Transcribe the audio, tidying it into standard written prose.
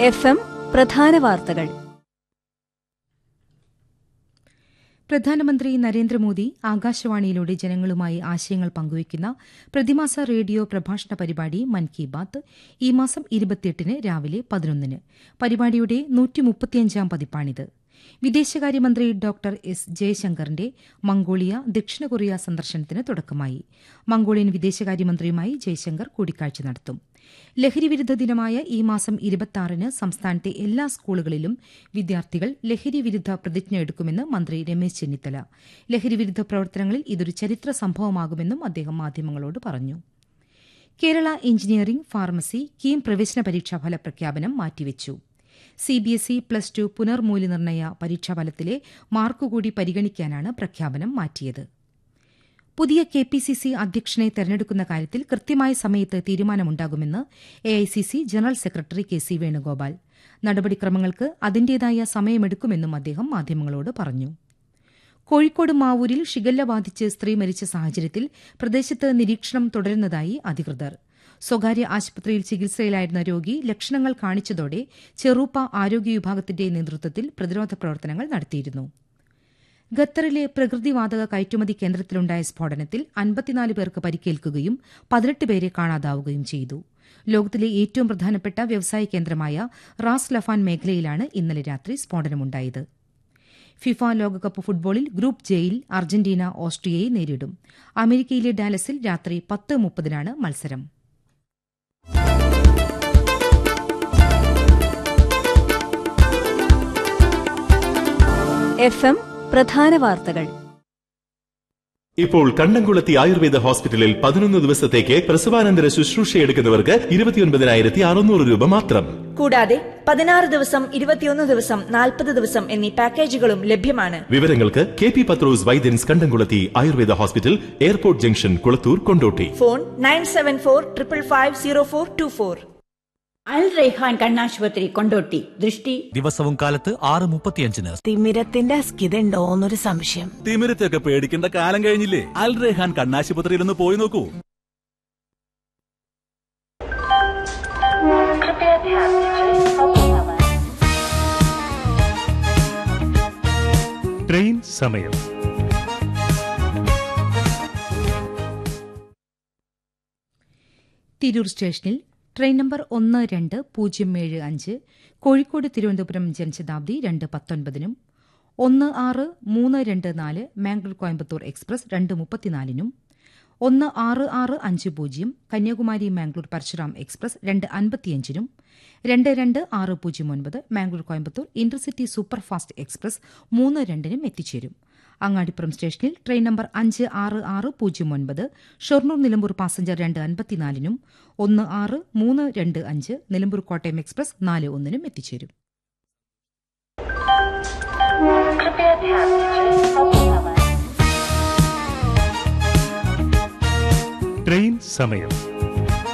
FM പ്രധാന വാർത്തകൾ. പ്രധാനമന്ത്രി നരേന്ദ്രമോദി ആകാശവാണിയിലൂടെ ജനങ്ങളുമായി ആശയങ്ങൾ പങ്കുവയ്ക്കുന്ന പ്രതിമാസ റേഡിയോ പ്രഭാഷണ പരിപാടി മൻ കി ബാത്ത് ഈ മാസം 28 രാവിലെ 11. പരിപാടിയുടെ 135-ാം പതിപ്പാണിത്. വിദേശകാര്യമന്ത്രി ഡോക്ടർ എസ് ജയശങ്കറിന്റെ മംഗോളിയ, ദക്ഷിണ കൊറിയ സന്ദർശനത്തിന് തുടക്കമായി. മംഗോളിയൻ വിദേശകാര്യമന്ത്രിയുമായി ജയശങ്കർ കൂടിക്കാഴ്ച നടത്തും. ലഹരിവിരുദ്ധ ദിനമായ ഈ മാസം 26 സംസ്ഥാനത്തെ എല്ലാ സ്കൂളുകളിലും വിദ്യാർത്ഥികൾ ലഹരിവിരുദ്ധ പ്രതിജ്ഞ എടുക്കുമെന്ന് മന്ത്രി രമേശ് ചെന്നിത്തല. ലഹരിവിരുദ്ധ പ്രവർത്തനങ്ങളിൽ ഇതൊരു ചരിത്ര സംഭവമാകുമെന്നും അദ്ദേഹം മാധ്യമങ്ങളോട് പറഞ്ഞു. കേരള എഞ്ചിനീയറിംഗ്, ഫാർമസി, കീം പ്രവേശന പരീക്ഷാ ഫല പ്രഖ്യാപനം മാറ്റിവച്ചു. CBSE +2 പുനർമൂല്യനിർണ്ണയ പരീക്ഷാഫലത്തിലെ മാർക്കുകൂടി പരിഗണിക്കാനാണ് പ്രഖ്യാപനം മാറ്റിയത്. പുതിയ KPCC അധ്യക്ഷനെ തെരഞ്ഞെടുക്കുന്ന കാര്യത്തിൽ കൃത്യമായ സമയത്ത് തീരുമാനമുണ്ടാകുമെന്ന് AICC general secretary KC Venugopal. നടപടിക്രമങ്ങൾക്ക് അതിന്റേതായ സമയമെടുക്കുമെന്നും അദ്ദേഹം മാധ്യമങ്ങളോട് പറഞ്ഞു. കോഴിക്കോട് മാവൂരിൽ ഷിഗല്ല ബാധിച്ച് സ്ത്രീ മരിച്ച സാഹചര്യത്തിൽ പ്രദേശത്ത് നിരീക്ഷണം തുടരുന്നതായി അധികൃതർ. സ്വകാര്യ ആശുപത്രിയിൽ ചികിത്സയിലായിരുന്ന രോഗി ലക്ഷണങ്ങൾ കാണിച്ചതോടെ ചെറൂപ്പ ആരോഗ്യ വിഭാഗത്തിന്റെ നേതൃത്വത്തിൽ പ്രതിരോധ പ്രവർത്തനങ്ങൾ നടത്തിയിരുന്നു. ഖത്തറിലെ പ്രകൃതിവാതക കയറ്റുമതി കേന്ദ്രത്തിലുണ്ടായ സ്ഫോടനത്തിൽ 54 പേർക്ക് പരിക്കേൽക്കുകയും 18 പേരെ കാണാതാവുകയും ചെയ്തു. ലോകത്തിലെ ഏറ്റവും പ്രധാനപ്പെട്ട വ്യവസായ കേന്ദ്രമായ റാസ് ലഫാൻ മേഖലയിലാണ് ഇന്നലെ രാത്രി സ്ഫോടനമുണ്ടായത്. ഫിഫ ലോകകപ്പ് ഫുട്ബോളിൽ ഗ്രൂപ്പ് ജെയിൽ അർജന്റീന ഓസ്ട്രിയയെ നേരിടും. അമേരിക്കയിലെ ഡാലസിൽ രാത്രി 10:30-നാണ് മത്സരം. FM പ്രധാന വാർത്തകൾ. ഇപ്പോൾ കണ്ടംകുളത്തി ആയുർവേദ ഹോസ്പിറ്റലിൽ 11 ദിവസത്തേക്ക് പ്രസവാനന്തര ശുശ്രൂഷയെടുക്കുന്നവർക്ക് 29,600 രൂപ മാത്രം. കൂടാതെ 16 ദിവസം, 21 ദിവസം, 40 ദിവസം എന്നീ പാക്കേജുകളും ലഭ്യമാണ്. വിവരങ്ങൾക്ക് KP പത്രോസ് വൈദ്യൻസ് കണ്ടംകുളത്തി Ayurveda hospital, airport junction, Kulathur, Kondotty. Phone 9745550424. അൽ റൈഹാൻ കണ്ണാശുപത്രി, കൊണ്ടോട്ടി. ദൃഷ്ടി ദിവസവും കാലത്ത് 6:35. തിമിരത്തിന്റെ അസ്കിതയുണ്ടോന്നൊരു സംശയം. തിമിരത്തൊക്കെ പേടിക്കേണ്ട കാലം കഴിഞ്ഞില്ലേ? അൽ റൈഹാൻ കണ്ണാശുപത്രിയിൽ ഒന്ന് പോയി നോക്കൂ. ട്രെയിൻ സമയം. തിരൂർ സ്റ്റേഷനിൽ train number 12075 Kozhikode Thiruvananthapuram Janshatabdi 2:19-നും 16324 Mangalore Coimbatore express 2:34-നും 16650 Kanyakumari Mangalore Parasuram express 2:55-നും 22609 Mangalore Coimbatore intercity superfast express 3:02-നും എത്തിച്ചേരും. അങ്ങാടിപ്പുറം സ്റ്റേഷനിൽ train number 56609 Shoranur Nilambur passenger 2:54-നും 16325 Nilambur Kottayam express 4:01-നും എത്തിച്ചേരും. ട്രെയിൻ സമയം.